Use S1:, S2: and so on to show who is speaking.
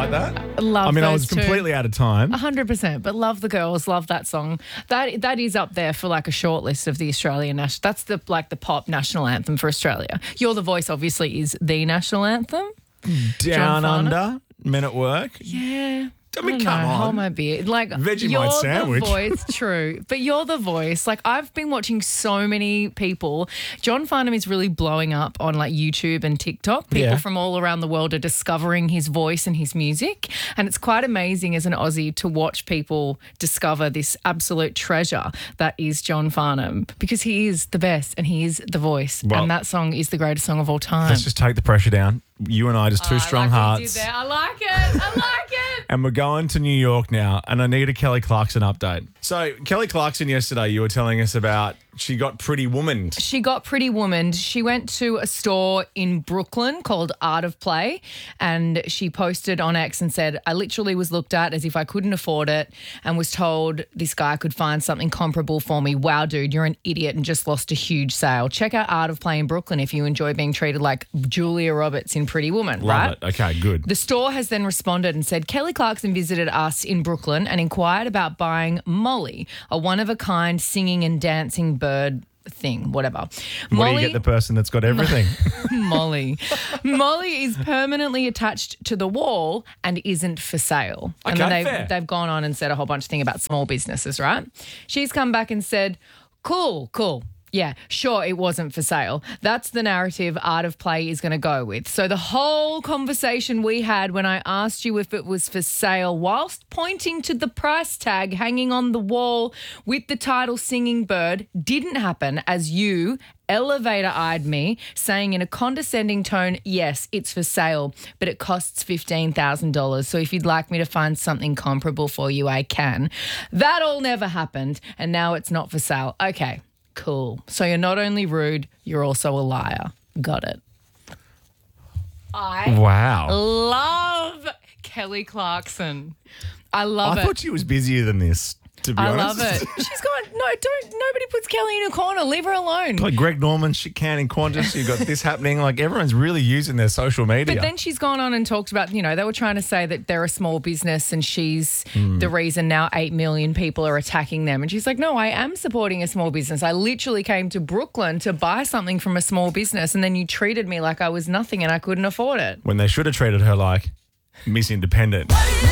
S1: like that?
S2: Love
S1: I mean, I was
S2: those two.
S1: completely out of time.
S2: 100%, but love the girls, love that song. That is up there for like a short list of the Australian national. That's the pop national anthem for Australia. You're the Voice obviously is the national anthem.
S1: Down
S2: Farnham?
S1: Under, Men at Work.
S2: Yeah.
S1: I mean,
S2: don't
S1: come
S2: know,
S1: on.
S2: Hold my beer. Like,
S1: Vegemite
S2: you're
S1: sandwich.
S2: the Voice, true. But you're the Voice. Like, I've been watching so many people. John Farnham is really blowing up on like YouTube and TikTok. People
S1: Yeah.
S2: from all around the world are discovering his voice and his music. And it's quite amazing as an Aussie to watch people discover this absolute treasure that is John Farnham, because he is the best and he is the Voice.
S1: Well,
S2: and that song is the greatest song of all time.
S1: Let's just take the pressure down. You and I, just two strong hearts.
S2: I like it. I like it.
S1: And we're going to New York now, and I need a Kelly Clarkson update. So, Kelly Clarkson, yesterday, you were telling us about she got Pretty Womaned.
S2: She got Pretty Womaned. She went to a store in Brooklyn called Art of Play, and she posted on X and said, I literally was looked at as if I couldn't afford it and was told this guy could find something comparable for me. Wow, dude, you're an idiot and just lost a huge sale. Check out Art of Play in Brooklyn if you enjoy being treated like Julia Roberts in Pretty Woman, right?
S1: Love it. Okay, good.
S2: The store has then responded and said, Kelly Clarkson visited us in Brooklyn and inquired about buying Molly, a one-of-a-kind singing and dancing bird thing, whatever.
S1: What do you get the person that's got everything?
S2: Molly. Molly is permanently attached to the wall and isn't for sale. And
S1: Okay,
S2: then
S1: fair.
S2: they've gone on and said a whole bunch of things about small businesses, right? She's come back and said, cool. Yeah, sure, it wasn't for sale. That's the narrative Art of Play is going to go with. So the whole conversation we had when I asked you if it was for sale, whilst pointing to the price tag hanging on the wall with the title Singing Bird, didn't happen, as you elevator-eyed me, saying in a condescending tone, yes, it's for sale, but it costs $15,000. So if you'd like me to find something comparable for you, I can. That all never happened, and now it's not for sale. Okay. Cool. So you're not only rude, you're also a liar. Got it. I
S1: Wow.
S2: love Kelly Clarkson. I love
S1: I
S2: it.
S1: thought she was busier than this, to be
S2: I
S1: honest.
S2: love it. She's gone, nobody puts Kelly in a corner. Leave her alone.
S1: Like Greg Norman, shit can in Qantas, you got this happening. Like everyone's really using their social media.
S2: But then she's gone on and talked about, they were trying to say that they're a small business and she's the reason now 8 million people are attacking them. And she's like, no, I am supporting a small business. I literally came to Brooklyn to buy something from a small business and then you treated me like I was nothing and I couldn't afford it.
S1: When they should have treated her like Miss Independent.